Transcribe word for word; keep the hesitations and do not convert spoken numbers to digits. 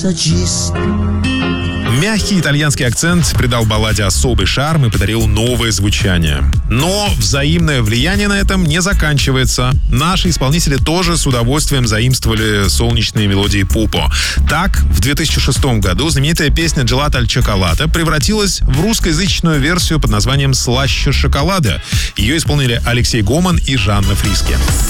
массажист. Мягкий итальянский акцент придал балладе особый шарм и подарил новое звучание. Но взаимное влияние на этом не заканчивается. Наши исполнители тоже с удовольствием заимствовали солнечные мелодии Пупо. Так, в две тысячи шестом году знаменитая песня «Джелато аль чоколато» превратилась в русскоязычную версию под названием «Слаще шоколада». Ее исполнили Алексей Гоман и Жанна Фриске.